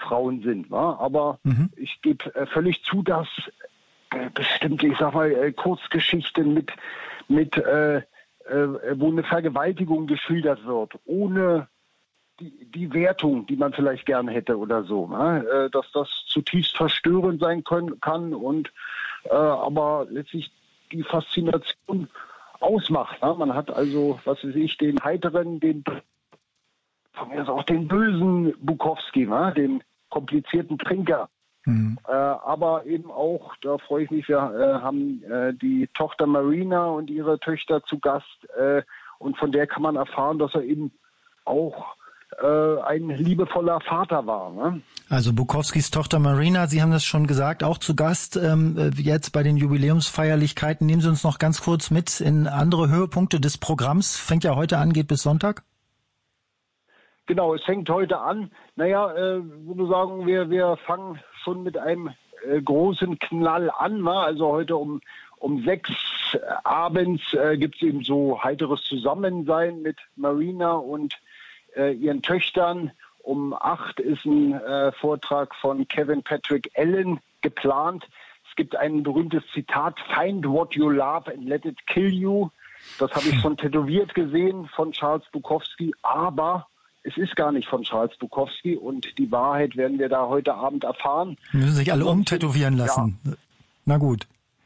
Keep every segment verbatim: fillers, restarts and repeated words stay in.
Frauen sind. Wa? Aber mhm. ich gebe äh, völlig zu, dass äh, bestimmte, ich sag mal, äh, Kurzgeschichten mit, mit äh, äh, wo eine Vergewaltigung geschildert wird, ohne die, die Wertung, die man vielleicht gern hätte oder so, ne? äh, dass das zutiefst verstörend sein können, kann und äh, aber letztlich die Faszination ausmacht. Ne? Man hat also, was weiß ich, den heiteren, den von mir ist auch den bösen Bukowski, ne? Den komplizierten Trinker. Mhm. Äh, aber eben auch, da freue ich mich, wir äh, haben äh, die Tochter Marina und ihre Töchter zu Gast äh, und von der kann man erfahren, dass er eben auch äh, ein liebevoller Vater war. Ne? Also Bukowskis Tochter Marina, Sie haben das schon gesagt, auch zu Gast ähm, jetzt bei den Jubiläumsfeierlichkeiten. Nehmen Sie uns noch ganz kurz mit in andere Höhepunkte des Programms. Fängt ja heute an, geht bis Sonntag. Genau, es fängt heute an. Naja, äh, würde sagen, wir, wir fangen schon mit einem äh, großen Knall an. Ne? Also heute um, um sechs äh, abends äh, gibt es eben so heiteres Zusammensein mit Marina und äh, ihren Töchtern. Um acht ist ein äh, Vortrag von Kevin Patrick Allen geplant. Es gibt ein berühmtes Zitat, "Find what you love and let it kill you." Das habe ich schon tätowiert gesehen von Charles Bukowski, aber es ist gar nicht von Charles Bukowski und die Wahrheit werden wir da heute Abend erfahren. Müssen sich alle umtätowieren lassen. Ja. Na gut.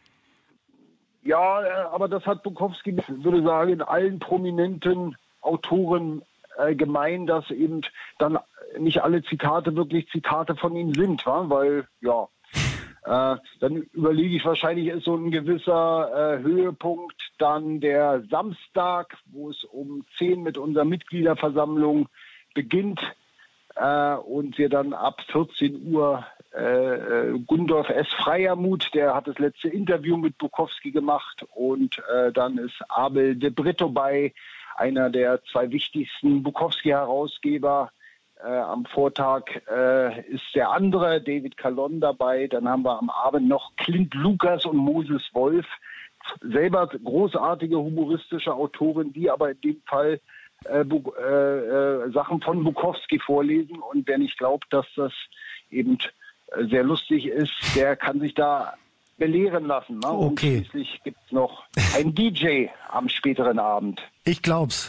Ja, aber das hat Bukowski, würde ich sagen, in allen prominenten Autoren äh, gemein, dass eben dann nicht alle Zitate wirklich Zitate von ihm sind, wa? Weil, ja, äh, dann überlege ich, wahrscheinlich ist so ein gewisser äh, Höhepunkt dann der Samstag, wo es um zehn mit unserer Mitgliederversammlung beginnt äh, und wir dann ab vierzehn Uhr äh, Gundolf S. Freiermuth, der hat das letzte Interview mit Bukowski gemacht und äh, dann ist Abel de Brito bei, einer der zwei wichtigsten Bukowski-Herausgeber. Äh, am Vortag äh, ist der andere, David Calon, dabei. Dann haben wir am Abend noch Clint Lucas und Moses Wolf, selber großartige humoristische Autoren, die aber in dem Fall äh, Bu- äh, äh, Sachen von Bukowski vorlesen. Und wer nicht glaubt, dass das eben äh, sehr lustig ist, der kann sich da belehren lassen. Ne? Und okay. Schließlich gibt es noch ein D J am späteren Abend. Ich glaub's.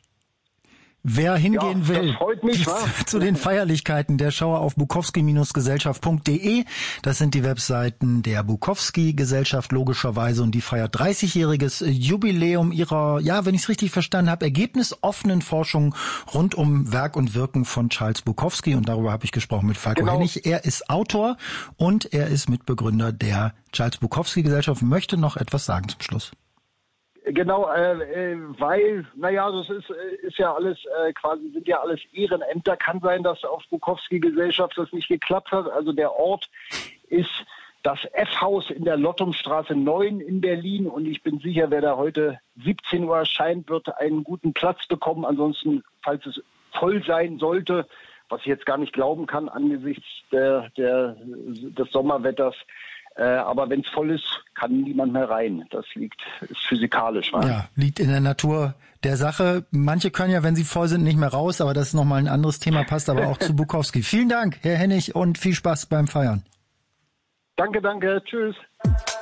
Wer hingehen ja, will mich, zu den Feierlichkeiten, der schaue auf bukowski Gesellschaft punkt de. Das sind die Webseiten der Bukowski-Gesellschaft logischerweise und die feiert dreißigjähriges Jubiläum ihrer, ja, wenn ich es richtig verstanden habe, ergebnisoffenen Forschung rund um Werk und Wirken von Charles Bukowski und darüber habe ich gesprochen mit Falko genau. Hennig. Er ist Autor und er ist Mitbegründer der Charles Bukowski-Gesellschaft. Möchte noch etwas sagen zum Schluss. Genau, äh, weil, naja, das ist, ist ja alles äh, quasi, sind ja alles Ehrenämter. Kann sein, dass auf Bukowski-Gesellschaft das nicht geklappt hat. Also der Ort ist das F-Haus in der Lottumstraße neun in Berlin und ich bin sicher, wer da heute siebzehn Uhr erscheint, wird einen guten Platz bekommen. Ansonsten, falls es voll sein sollte, was ich jetzt gar nicht glauben kann angesichts der, der, des Sommerwetters, Äh, aber wenn es voll ist, kann niemand mehr rein. Das liegt, ist physikalisch. Wa? Ja, liegt in der Natur der Sache. Manche können ja, wenn sie voll sind, nicht mehr raus, aber das ist nochmal ein anderes Thema, passt aber auch zu Bukowski. Vielen Dank, Herr Hennig, und viel Spaß beim Feiern. Danke, danke. Tschüss.